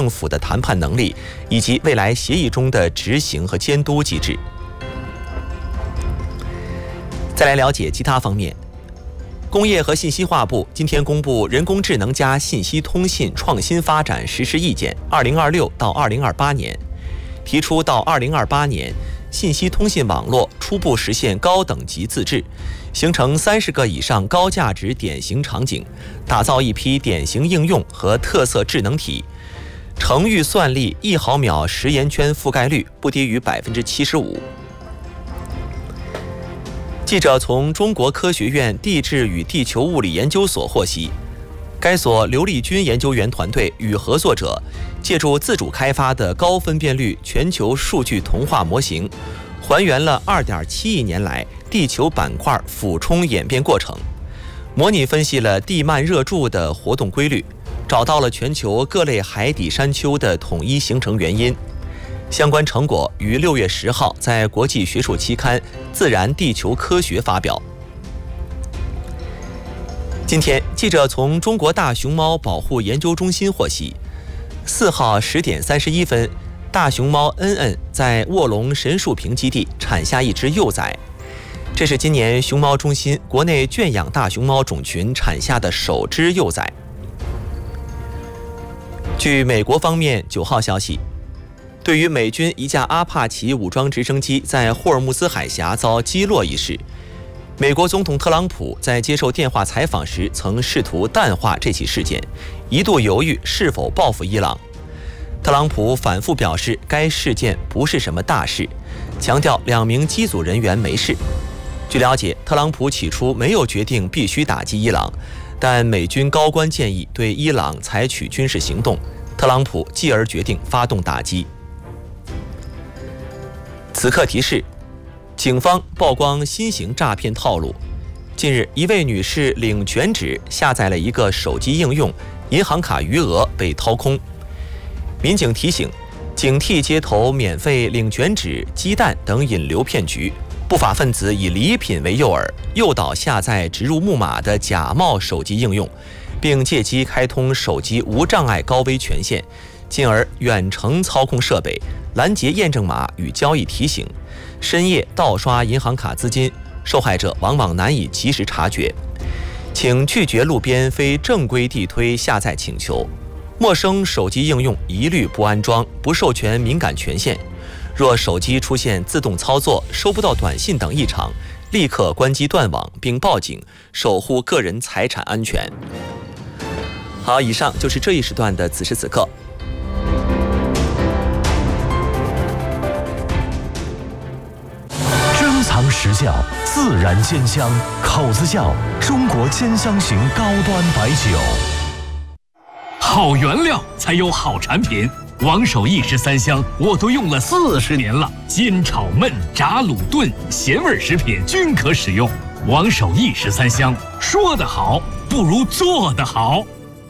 府的谈判能力，以及未来协议中的执行和监督机制。再来了解其他方面。工业和信息化部今天公布《人工智能加信息通信创新发展实施意见 （2026 到2028年）》，提出到2028年，信息通信网络初步实现高等级自治，形成30个以上高价值典型场景，打造一批典型应用和特色智能体，程域算力1毫秒时延圈覆盖率不低于 75%。记者从中国科学院地质与地球物理研究所获悉，该所刘立军研究员团队与合作者借助自主开发的高分辨率全球数据同化模型，还原了2.7亿年来地球板块俯冲演变过程，模拟分析了地幔热柱的活动规律，找到了全球各类海底山丘的统一形成原因。相关成果于6月10号在国际学术期刊《自然地球科学》发表。今天，记者从中国大熊猫保护研究中心获悉，4号10点31分，大熊猫恩恩在卧龙神树坪基地产下一只幼崽，这是今年熊猫中心国内圈养大熊猫种群产下的首只幼崽。据美国方面9号消息，对于美军一架阿帕奇武装直升机在霍尔木兹海峡遭击落一事，美国总统特朗普在接受电话采访时曾试图淡化这起事件，一度犹豫是否报复伊朗。特朗普反复表示该事件不是什么大事，强调2名机组人员没事。据了解，特朗普起初没有决定必须打击伊朗，但美军高官建议对伊朗采取军事行动，特朗普继而决定发动打击。此刻提示，警方曝光新型诈骗套路。近日，一位女士领卷纸下载了一个手机应用，银行卡余额被掏空。民警提醒，警惕街头免费领卷纸、鸡蛋等引流骗局。不法分子以礼品为诱饵，诱导下载植入木马的假冒手机应用，并借机开通手机无障碍高危权限，进而远程操控设备，拦截验证码与交易提醒，深夜盗刷银行卡资金，受害者往往难以及时察觉。请拒绝路边非正规地推下载请求，陌生手机应用一律不安装，不授权敏感权限。若手机出现自动操作、收不到短信等异常，立刻关机断网并报警，守护个人财产安全。好，以上就是这一时段的此时此刻。 珍藏实窖，自然煎香，口子窖，中国煎香型高端白酒。 好原料才有好产品。王守义13香我都用了40年了，煎炒焖炸卤炖咸味食品均可使用。王守义13香，说得好不如做得好。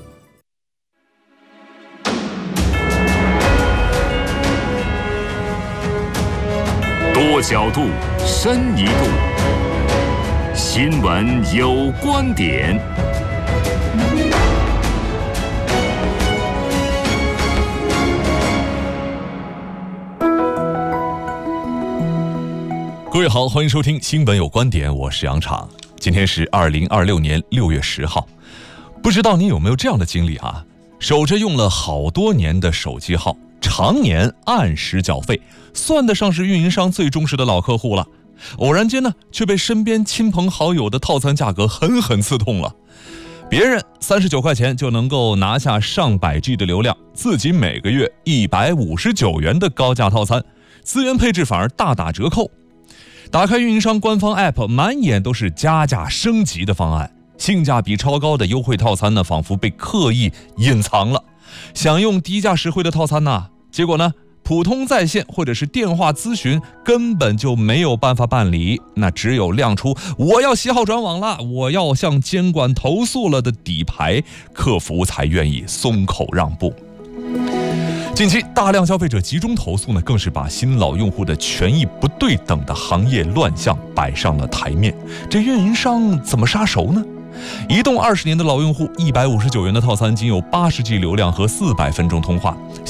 多角度，深一度，新闻有观点。 各位好，欢迎收听新闻有观点，我是杨昶。今天是2026年6月10号，不知道你有没有这样的经历啊？守着用了好多年的手机号，常年按时缴费，算得上是运营商最忠实的老客户了。偶然间呢，却被身边亲朋好友的套餐价格狠狠刺痛了。别人39块钱就能够拿下上百 G 的流量，自己每个月159元的高价套餐，资源配置反而大打折扣。打开运营商官方 App， 满眼都是加价升级的方案，性价比超高的优惠套餐呢，仿佛被刻意隐藏了。想用低价实惠的套餐呢，结果呢，普通在线或者是电话咨询根本就没有办法办理，那只有亮出我要携号转网了，我要向监管投诉了的底牌，客服才愿意松口让步。近期大量消费者集中投诉呢，更是把新老用户的权益不对等的行业乱象摆上了台面。这运营商怎么杀熟呢？移动20年的老用户159元的套餐仅有80G 流量和400分钟通话，